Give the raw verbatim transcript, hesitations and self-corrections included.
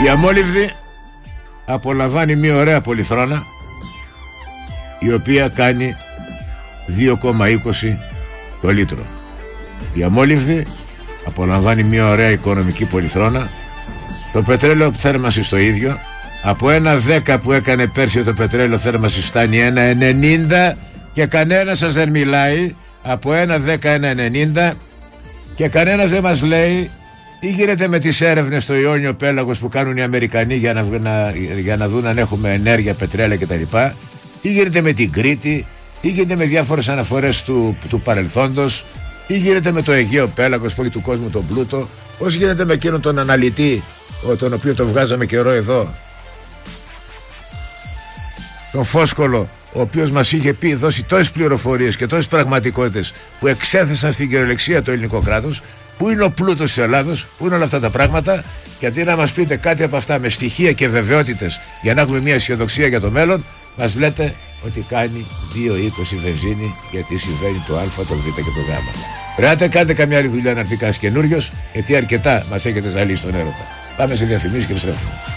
Η αμόλυβδη απολαμβάνει μια ωραία πολυθρόνα, η οποία κάνει δύο κόμμα είκοσι το λίτρο. Η αμόλυβδη απολαμβάνει μια ωραία οικονομική πολυθρόνα. Το πετρέλαιο θέρμανσης το ίδιο. Από ένα δέκα που έκανε πέρσι το πετρέλαιο θέρμανσης φτάνει ένα ενενήντα και κανένας σας δεν μιλάει. Από ένα δέκα ένα ενενήντα και κανένας δεν μας λέει τι γίνεται με τις έρευνες στο Ιόνιο Πέλαγος που κάνουν οι Αμερικανοί για να, να, για να δουν αν έχουμε ενέργεια, πετρέλαια κτλ. Τι γίνεται με την Κρήτη, τι γίνεται με διάφορες αναφορές του, του παρελθόντος, τι γίνεται με το Αιγαίο Πέλαγος που έχει του κόσμου τον πλούτο, πώς γίνεται με εκείνον τον αναλυτή, τον οποίο το βγάζαμε καιρό εδώ, τον Φόσκολο, ο οποίος μας είχε πει, δώσει τόσες πληροφορίες και τόσες πραγματικότητες που εξέθεσαν στην κυριολεξία το ελληνικό κράτος. Πού είναι ο πλούτος της Ελλάδος, πού είναι όλα αυτά τα πράγματα, και αντί να μας πείτε κάτι από αυτά με στοιχεία και βεβαιότητες για να έχουμε μια αισιοδοξία για το μέλλον, μας λέτε ότι κάνει δύο είκοσι βενζίνη γιατί συμβαίνει το Α, το Β και το Γ. Πρέπει να κάνετε καμιά άλλη δουλειά να έρθει κανένας καινούριος, γιατί αρκετά μας έχετε ζαλίσει στον έρωτα. Πάμε σε διαφημίσεις και επιστρέφουμε.